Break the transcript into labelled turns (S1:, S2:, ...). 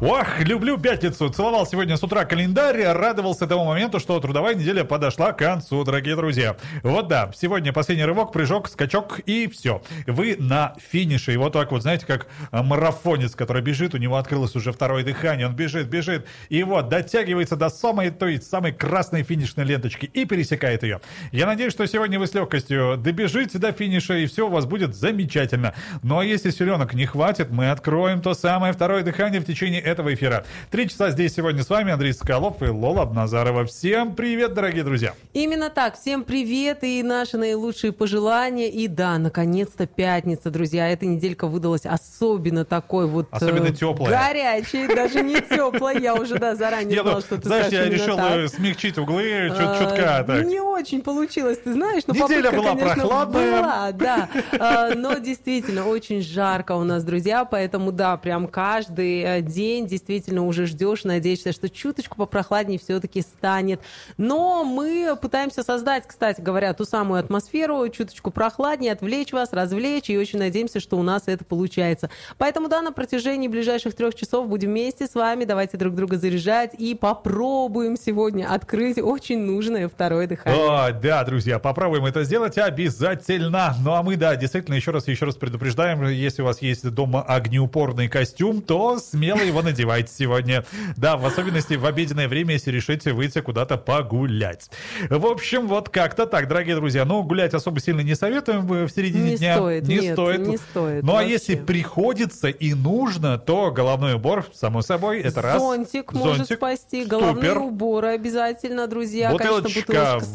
S1: Ох, люблю пятницу. Целовал сегодня с утра календарь, радовался тому моменту, что трудовая неделя подошла к концу, дорогие друзья. Вот да, сегодня последний рывок, прыжок, скачок и все. Вы на финише. И вот так вот, знаете, как марафонец, который бежит, у него открылось уже второе дыхание, он бежит, и вот дотягивается до самой красной финишной ленточки и пересекает ее. Я надеюсь, что сегодня вы с легкостью добежите до финиша, и все у вас будет замечательно. Ну а если силенок не хватит, мы откроем то самое второе дыхание в течение этого эфира. 3 часа здесь сегодня с вами Андрей Соколов и Лола Абназарова. Всем привет, дорогие друзья!
S2: Именно так. Всем привет и наши наилучшие пожелания. И да, наконец-то пятница, друзья. Эта неделька выдалась особенно такой вот...
S1: Особенно теплая.
S2: Горячей, даже не теплая. Я уже, заранее знала, что ты скажешь.
S1: Знаешь, я решил смягчить углы чутка.
S2: Не очень получилось, ты знаешь.
S1: Неделя была прохладная.
S2: Была, да. Но действительно, очень жарко у нас, друзья. Поэтому, да, прям каждый день действительно уже ждешь, надеешься, что чуточку попрохладнее все-таки станет. Но мы пытаемся создать, кстати говоря, ту самую атмосферу, чуточку прохладнее, отвлечь вас, развлечь, и очень надеемся, что у нас это получается. Поэтому, да, на протяжении ближайших 3 часов будем вместе с вами, давайте друг друга заряжать и попробуем сегодня открыть очень нужное второе дыхание.
S1: О, да, друзья, попробуем это сделать обязательно. Ну а мы, да, действительно, еще раз предупреждаем, если у вас есть дома огнеупорный костюм, то смело его надевайте сегодня. Да, в особенности в обеденное время, если решите выйти куда-то погулять. В общем, вот как-то так, дорогие друзья. Ну, гулять особо сильно не советуем в середине дня. Не стоит. Ну, а если приходится и нужно, то головной убор, само собой, это раз.
S2: Зонтик может спасти. Головные уборы обязательно, друзья.
S1: Бутылочка